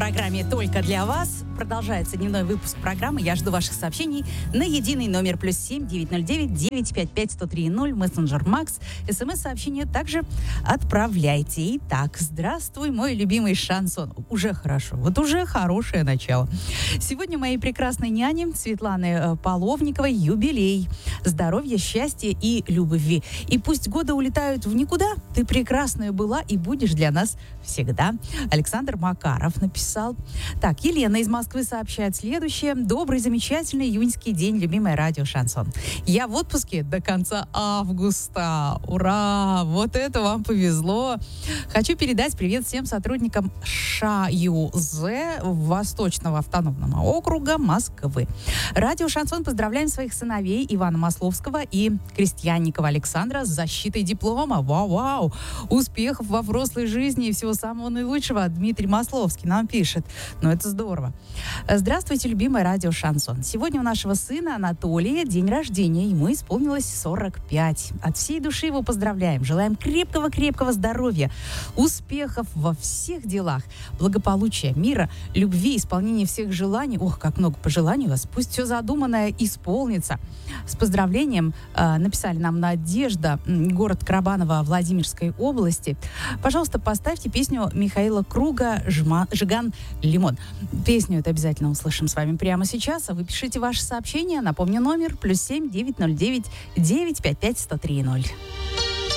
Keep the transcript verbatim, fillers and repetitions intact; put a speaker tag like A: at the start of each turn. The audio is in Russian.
A: программе «Только для вас» продолжается дневной выпуск программы. Я жду ваших сообщений на единый номер плюс семь девятьсот девять девятьсот пятьдесят пять сто три ноль, мессенджер Макс. СМС-сообщение также отправляйте. Итак, здравствуй, мой любимый шансон. Уже хорошо, вот уже хорошее начало. Сегодня моей прекрасной няне Светланы Половниковой юбилей. Здоровья, счастья и любви. И пусть годы улетают в никуда, ты прекрасная была и будешь для нас всегда. Александр Макаров написал. Так, Елена из Москвы сообщает следующее. Добрый, замечательный июньский день, любимое радио Шансон. Я в отпуске до конца августа. Ура! Вот это вам повезло. Хочу передать привет всем сотрудникам ШАЮЗ Восточного автономного округа Москвы. Радио Шансон поздравляем своих сыновей Ивана Масловского и Крестьянникова Александра с защитой диплома. Вау-вау! Успехов во взрослой жизни и всего самого наилучшего. Дмитрий Масловский нам пишет. Ну, это здорово. Здравствуйте, любимое радио Шансон. Сегодня у нашего сына Анатолия день рождения. Ему исполнилось сорок пять. От всей души его поздравляем. Желаем крепкого-крепкого здоровья, успехов во всех делах, благополучия, мира, любви, исполнения всех желаний. Ох, как много пожеланий у вас. Пусть все задуманное исполнится. С поздравлением э, написали нам Надежда, город Карабаново Владимирской области. Пожалуйста, поставьте песню Михаила Круга «Жма, «Жиган Лимон». Песню эту обязательно услышим с вами прямо сейчас. А вы пишите ваше сообщение. Напомню, номер плюс семь девятьсот девять девятьсот пятьдесят пять сто три ноль.